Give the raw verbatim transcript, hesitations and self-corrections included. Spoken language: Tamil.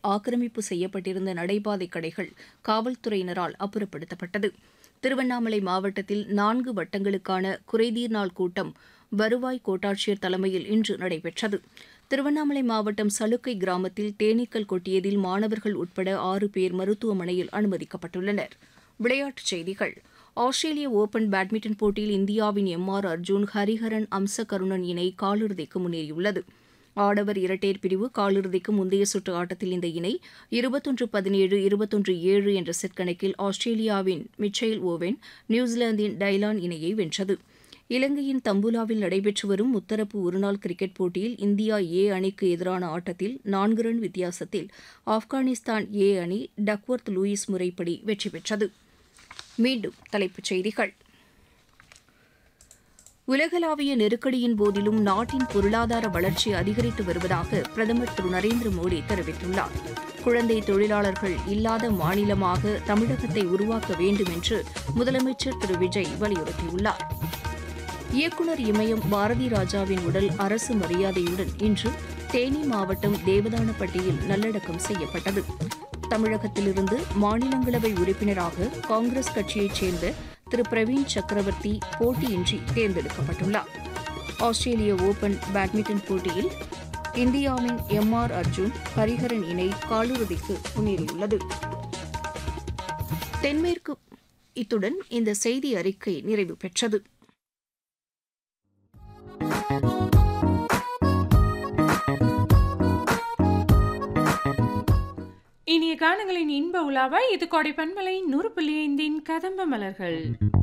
ஆக்கிரமிப்பு செய்யப்பட்டிருந்த நடைபாதை கடைகள் காவல்துறையினரால் அப்புறப்படுத்தப்பட்டது. திருவண்ணாமலை மாவட்டத்தில் நான்கு வட்டங்களுக்கான குறைதீர் நாள் கூட்டம் வருவாய் கோட்டாட்சியர் தலைமையில் இன்று நடைபெற்றது. திருவண்ணாமலை மாவட்டம் சலுக்கை கிராமத்தில் தேனீக்கள் கொட்டியதில் மாணவர்கள் உட்பட ஆறு பேர் மருத்துவமனையில் அனுமதிக்கப்பட்டுள்ளனர். விளையாட்டுச் செய்திகள். ஆஸ்திரேலிய ஒபன் பேட்மிண்டன் போட்டியில் இந்தியாவின் எம் ஆர் அர்ஜுன், ஹரிஹரன் அம்சகருணன் இணை காலிறுதிக்கு முன்னேறியுள்ளது. ஆடவர் இரட்டையர் பிரிவு காலிறுதிக்கு முந்தைய சுற்று ஆட்டத்தில் இந்த இணை இருபத்தொன்று பதினேழு இருபத்தொன்று ஏழு என்ற செட் கணக்கில் ஆஸ்திரேலியாவின் மிச்சைல் ஓவென், நியூசிலாந்தின் டைலான் இணையை வென்றது. இலங்கையின் தம்புலாவில் நடைபெற்று வரும் முத்தரப்பு ஒருநாள் கிரிக்கெட் போட்டியில் இந்தியா ஏ அணிக்கு எதிரான ஆட்டத்தில் நான்கு ரன் வித்தியாசத்தில் ஆப்கானிஸ்தான் ஏ அணி டக்வர்த் லூயிஸ் முறைப்படி வெற்றி பெற்றது. மீண்டும் தலைப்புச் செய்திகள். உலகளாவிய நெருக்கடியின் போதிலும் நாட்டின் பொருளாதார வளர்ச்சி அதிகரித்து வருவதாக பிரதமர் திரு நரேந்திர மோடி தெரிவித்துள்ளார். குழந்தை தொழிலாளர்கள் இல்லாத மாநிலமாக தமிழகத்தை உருவாக்க வேண்டும் என்று முதலமைச்சர் திரு விஜய் வலியுறுத்தியுள்ளார். இயக்குநர் இமயம் பாரதி ராஜாவின் உடல் அரசு மரியாதையுடன் இன்று தேனி மாவட்டம் தேவதானப்பட்டியில் நல்லடக்கம் செய்யப்பட்டது. தமிழகத்திலிருந்து மாநிலங்களவை உறுப்பினராக காங்கிரஸ் கட்சியைச் சேர்ந்த திரு பிரவீன் சக்கரவர்த்தி போட்டியின்றி தேர்ந்தெடுக்கப்பட்டுள்ளார். ஆஸ்திரேலிய ஓபன் பேட்மிண்டன் போட்டியில் இந்தியாவின் எம் ஆர் அர்ஜுன், ஹரிஹரன் இணை காலிறுதிக்கு முன்னேறியுள்ளது. தென்மேற்கு இத்துடன் இந்த செய்தி அறிக்கை நிறைவு பெற்றது. இனிய கானங்களின் இன்ப உலாவாய் இது கோடை பண்பலை நூறு புள்ளி ஐந்தின் கதம்ப மலர்கள்.